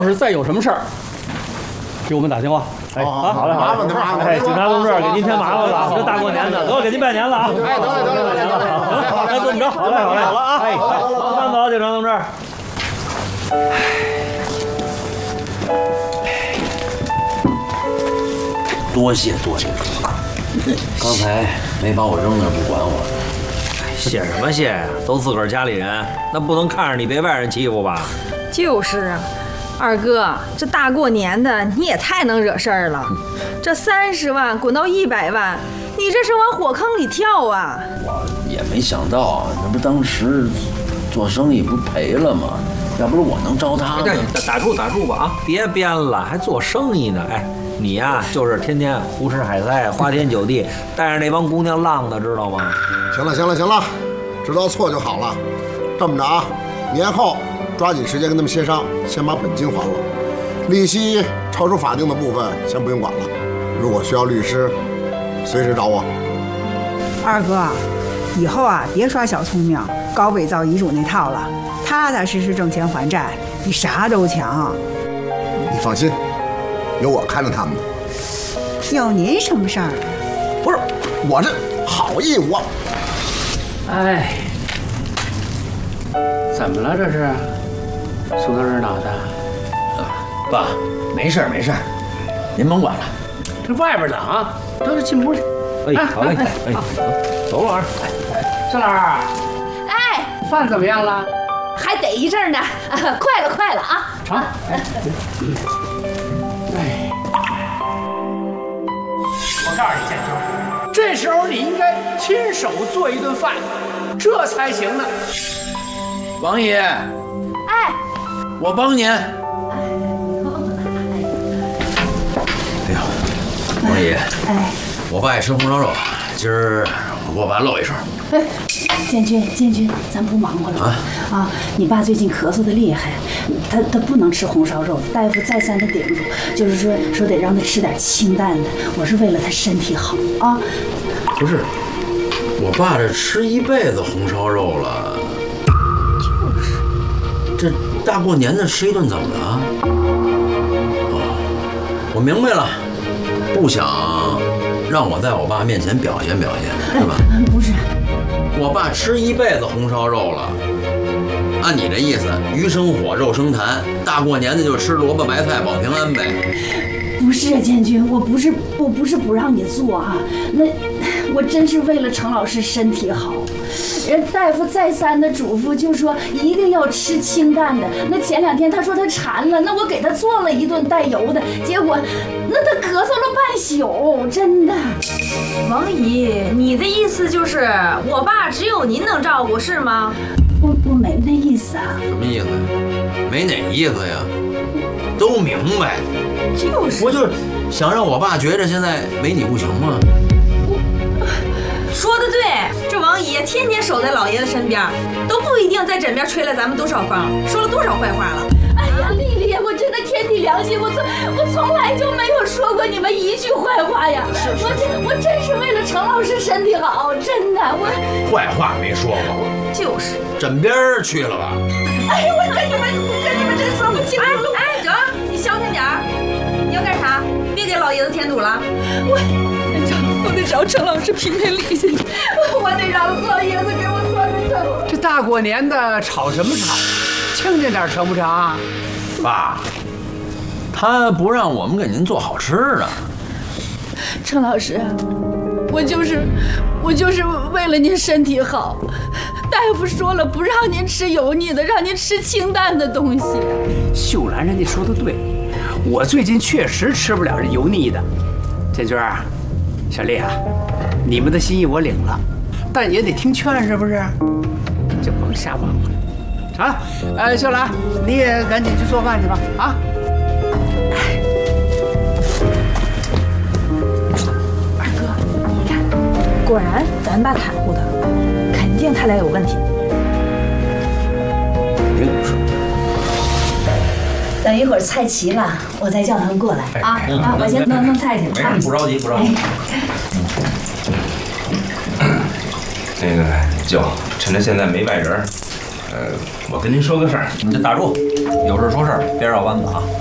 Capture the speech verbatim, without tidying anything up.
要是再有什么事儿，给我们打电话。哎，啊，好嘞， 麻烦您，麻烦哎，警察同志，给您添麻烦了，这大过年的，得给您拜年了啊！ 哎，得嘞，得嘞，得嘞，得嘞， 好嘞，好，该这么着，好嘞，好嘞，好了啊！哎，慢走，警察同志。 多谢多谢哥，刚才没把我扔那儿不管我。 谢什么谢呀？都自个儿家里人，那不能看着你被外人欺负吧？ 就是啊，二哥，这大过年的你也太能惹事儿了。这三十万滚到一百万，你这是往火坑里跳啊！ 我也没想到，那不当时做生意不赔了吗？要不是我能招他呢。 打住打住吧啊！别编了，还做生意呢？哎，你呀、啊、就是天天胡吃海塞，花天酒地，带着那帮姑娘浪的，知道吗？ 行了，行了，行了，知道错就好了。这么着啊，年后抓紧时间跟他们协商，先把本金还了，利息超出法定的部分先不用管了。如果需要律师，随时找我。 二哥，以后啊别耍小聪明，搞伪造遗嘱那套了，踏踏实实挣钱还债，比啥都强。 你放心，有我看着他们呢。 有您什么事儿？ 不是，我这好意我。 哎，怎么了这是？苏大人脑袋？ 爸，没事没事，您甭管了。 这外边冷啊，都是进屋去。 哎，好嘞，哎，走，老二。 郑老二， 哎， 饭怎么样了？ 还得一阵呢，啊，快了，快了啊！ 成。哎，我告诉你，建秋，这时候你应该亲手做一顿饭，这才行呢。 王爷， 哎， 我帮您。哎呀，王爷， 哎， 我爸爱吃红烧肉，今儿我给我爸露一手。 哎，建军，建军，咱不忙活了啊！啊，你爸最近咳嗽的厉害，他他不能吃红烧肉，大夫再三的叮嘱，就是说说得让他吃点清淡的。我是为了他身体好啊。 不是，我爸这吃一辈子红烧肉了， 就是， 这大过年的吃一顿怎么了？哦，我明白了，不想让我在我爸面前表现表现，是吧？ 不是。 我爸吃一辈子红烧肉了，按你这意思，鱼生火，肉生痰，大过年的就吃萝卜白菜保平安呗？ 不是啊，建军，我不是我不是不让你做啊，那我真是为了程老师身体好。人大夫再三的嘱咐，就说一定要吃清淡的。那前两天他说他馋了，那我给他做了一顿带油的，结果那他咳嗽了半宿，真的。 王姨，你的意思就是我爸只有您能照顾是吗？ 我我没那意思啊。 什么意思？没哪意思呀，都明白。 就是， 我就是想让我爸觉着现在没你不行吗？ 说的对，这王姨天天守在老爷子身边，都不一定在枕边吹了咱们多少风，说了多少坏话了。 哎呀，丽丽，我真的天地良心，我从我从来就没有说过你们一句坏话呀。我真我真是为了程老师身体好，真的我。 坏话没说过。 就是。 枕边去了吧？ 哎呀，我跟你们跟你们真说不清楚。哎哎，整，你消停点儿。你要干啥？别给老爷子添堵了。我。我得找程老师评评理去，我得让老爷子给我算个账。 这大过年的吵什么吵？清静点成不成啊？ 爸，他不让我们给您做好吃的。 程老师，我就是我就是为了您身体好，大夫说了不让您吃油腻的，让您吃清淡的东西。 秀兰人家说的对，我最近确实吃不了这油腻的。建军儿。小丽啊，你们的心意我领了，但也得听劝，是不是？就甭瞎忙活了。成了，呃，秀兰，你也赶紧去做饭去吧，啊！ 二哥，你看，果然咱爸袒护他，肯定他俩有问题。 别跟我说。 等一会儿菜齐了，我再叫他们过来啊！啊，我先弄弄菜去。 没事，不着急，不着急。 那个舅，趁着现在没外人， 呃，我跟您说个事儿， 你就打住，有事说事儿，别绕弯子啊。